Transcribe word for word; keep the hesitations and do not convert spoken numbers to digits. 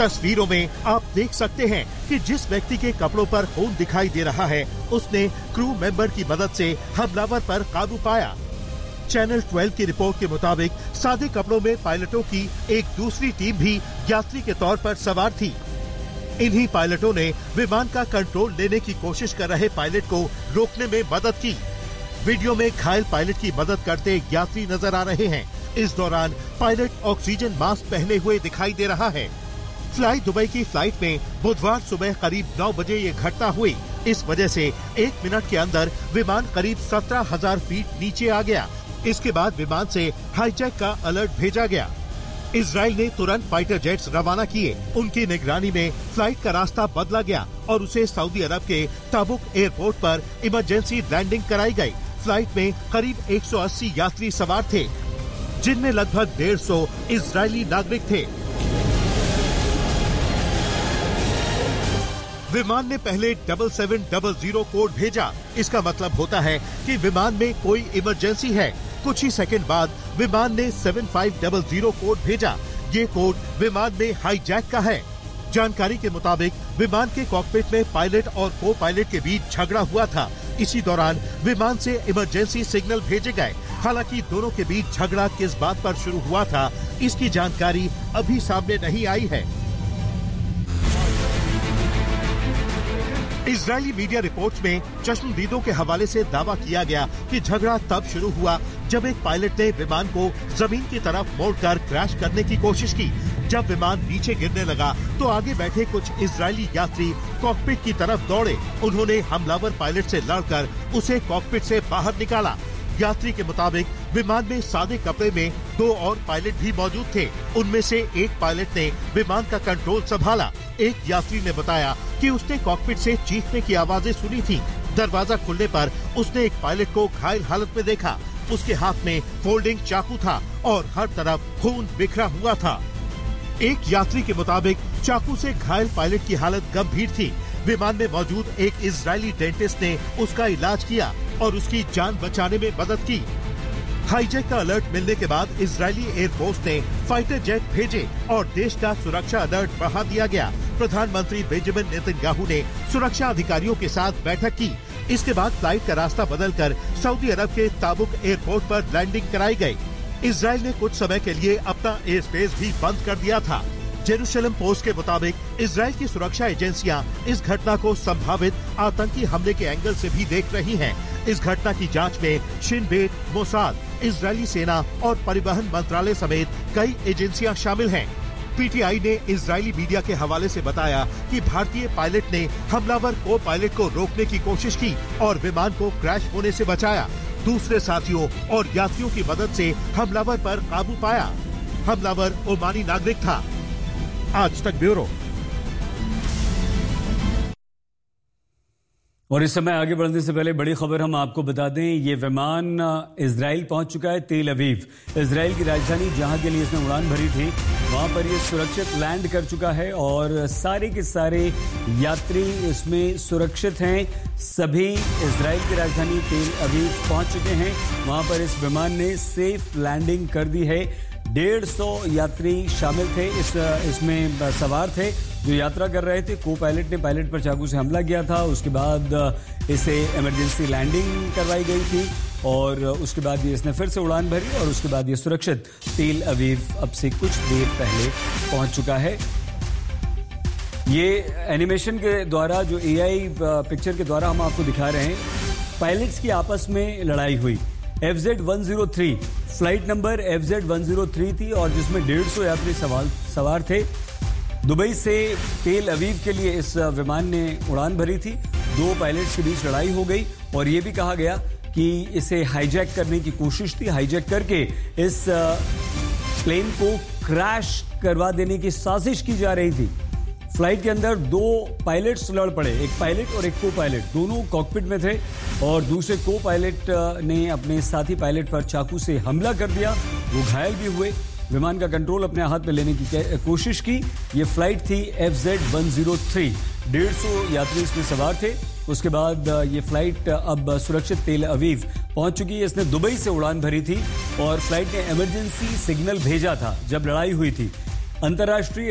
तस्वीरों में आप देख सकते हैं कि जिस व्यक्ति के कपड़ों पर खून दिखाई दे रहा है, उसने क्रू मेंबर की मदद से हमलावर पर काबू पाया। चैनल बारह की रिपोर्ट के मुताबिक सादे कपड़ों में पायलटों की एक दूसरी टीम भी यात्री के तौर पर सवार थी। इन्हीं पायलटों ने विमान का कंट्रोल लेने की कोशिश कर रहे पायलट को रोकने में मदद की। वीडियो में घायल पायलट की मदद करते यात्री नजर आ रहे हैं। इस दौरान पायलट ऑक्सीजन मास्क पहने हुए दिखाई दे रहा है। फ्लाई दुबई की फ्लाइट में बुधवार सुबह करीब नौ बजे ये घटना हुई। इस वजह से एक मिनट के अंदर विमान करीब सत्रह हजार फीट नीचे आ गया। इसके बाद विमान से हाईजैक का अलर्ट भेजा गया। इजराइल ने तुरंत फाइटर जेट्स रवाना किए। उनकी निगरानी में फ्लाइट का रास्ता बदला गया और उसे सऊदी अरब के ताबुक एयरपोर्ट पर इमरजेंसी लैंडिंग कराई गई। फ्लाइट में करीब एक सौ अस्सी यात्री सवार थे, जिनमें लगभग डेढ़ सौ इजरायली नागरिक थे। विमान ने पहले double seven double zero code भेजा। इसका मतलब होता है कि विमान में कोई इमरजेंसी है। कुछ ही सेकंड बाद विमान ने seven five double zero code भेजा। ये कोड विमान में हाईजैक का है। जानकारी के मुताबिक विमान के कॉकपिट में पायलट और को पायलट के बीच झगड़ा हुआ था। इसी दौरान विमान से इमरजेंसी सिग्नल भेजे गए। हालांकि दोनों के बीच झगड़ा किस बात पर शुरू हुआ था, इसकी जानकारी अभी सामने नहीं आई है। इजरायली मीडिया रिपोर्ट्स में चश्मदीदों के हवाले से दावा किया गया कि झगड़ा तब शुरू हुआ जब एक पायलट ने विमान को जमीन की तरफ मोड़कर क्रैश करने की कोशिश की। जब विमान नीचे गिरने लगा तो आगे बैठे कुछ इजरायली यात्री कॉकपिट की तरफ दौड़े। उन्होंने हमलावर पायलट से लड़कर उसे कॉकपिट से बाहर निकाला। यात्री के मुताबिक विमान में सादे कपड़े में दो और पायलट भी मौजूद थे। उनमें से एक पायलट ने विमान का कंट्रोल संभाला। एक यात्री ने बताया कि उसने कॉकपिट से चीखने की आवाजें सुनी थी। दरवाजा खुलने पर उसने एक पायलट को घायल हालत में देखा। उसके हाथ में फोल्डिंग चाकू था और हर तरफ खून बिखरा हुआ था। एक यात्री के मुताबिक चाकू से घायल पायलट की हालत गंभीर थी। विमान में मौजूद एक इजरायली डेंटिस्ट ने उसका इलाज किया और उसकी जान बचाने में मदद की। हाईजैक का अलर्ट मिलने के बाद इजरायली एयरफोर्स ने फाइटर जेट भेजे और देश का सुरक्षा अलर्ट बढ़ा दिया गया। प्रधानमंत्री बेंजामिन नेतन्याहू ने सुरक्षा अधिकारियों के साथ बैठक की। इसके बाद फ्लाइट का रास्ता बदलकर सऊदी अरब के ताबुक एयरपोर्ट पर लैंडिंग कराई गई। इजराइल ने कुछ समय के लिए अपना एयर स्पेस भी बंद कर दिया था। जेरूसलम पोस्ट के मुताबिक इजराइल की सुरक्षा एजेंसियां इस घटना को संभावित आतंकी हमले के एंगल से भी देख रही हैं। इस घटना की जांच में शिन बेट, मोसाद, इजरायली सेना और परिवहन मंत्रालय समेत कई एजेंसियां शामिल हैं। पीटीआई ने इजरायली मीडिया के हवाले से बताया कि भारतीय पायलट ने हमलावर को पायलट को रोकने की कोशिश की और विमान को क्रैश होने से बचाया। दूसरे साथियों और यात्रियों की मदद से हमलावर पर काबू पाया। हमलावर ओमानी नागरिक था। आज तक ब्यूरो। और इस समय आगे बढ़ने से पहले बड़ी खबर हम आपको बता दें, ये विमान इजराइल पहुंच चुका है, तेल अवीव, इजराइल की राजधानी, जहां के लिए इसने उड़ान भरी थी। वहां पर ये सुरक्षित लैंड कर चुका है और सारे के सारे यात्री इसमें सुरक्षित हैं। सभी इजराइल की राजधानी तेल अवीव पहुंच चुके हैं। वहां पर इस विमान ने सेफ लैंडिंग कर दी है। डेढ़ सौ यात्री शामिल थे, इस इसमें सवार थे जो यात्रा कर रहे थे। को पायलट ने पायलट पर चाकू से हमला किया था। उसके बाद इसे इमरजेंसी लैंडिंग करवाई गई थी और उसके बाद ये इसने फिर से उड़ान भरी और उसके बाद ये सुरक्षित तेल अवीव अब से कुछ देर पहले पहुंच चुका है। ये एनिमेशन के द्वारा, जो एआई पिक्चर के द्वारा हम आपको दिखा रहे हैं, पायलट्स की आपस में लड़ाई हुई। F Z one zero three flight number F Z one zero three थी और जिसमें डेढ़ सौ यात्री सवार सवार थे। दुबई से तेल अवीव के लिए इस विमान ने उड़ान भरी थी। दो पायलट्स के बीच लड़ाई हो गई और ये भी कहा गया कि इसे हाईजैक करने की कोशिश थी। हाईजैक करके इस प्लेन को क्रैश करवा देने की साजिश की जा रही थी। फ्लाइट के अंदर दो पायलट्स लड़ पड़े, एक पायलट और एक को पायलट, दोनों कॉकपिट में थे और दूसरे को पायलट ने अपने साथी पायलट पर चाकू से हमला कर दिया। वो घायल भी हुए। विमान का कंट्रोल अपने हाथ में लेने की कोशिश की। ये फ्लाइट थी F Z one zero three, डेढ़ सौ यात्री इसमें सवार थे। उसके बाद ये फ्लाइट अब सुरक्षित तेल अवीव पहुंच चुकी है। इसने दुबई से उड़ान भरी थी और फ्लाइट ने इमरजेंसी सिग्नल भेजा था जब लड़ाई हुई थी। अंतर्राष्ट्रीय